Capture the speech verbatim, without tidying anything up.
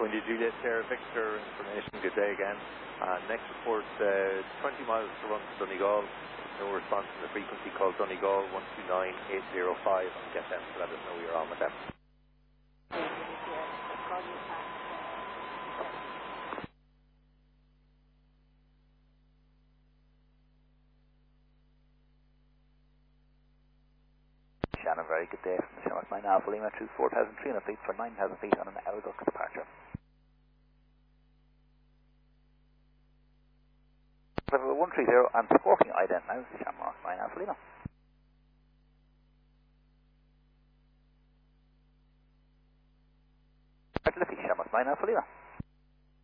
Windy Juliet here, Victor information, good day again. Uh, next report, uh, twenty miles to run to Donegal. No response from the frequency called Donegal one two nine eight zero five. I'll get them to let us know you're on with them. Shannon, very good day from the Shamrock nine Alpha Lima through four thousand three hundred feet for nine thousand feet on an Elgok departure. Level one three zero and squawking ident now, Shamrock nine Alpha Lima. Shamrock nine Alpha Lima.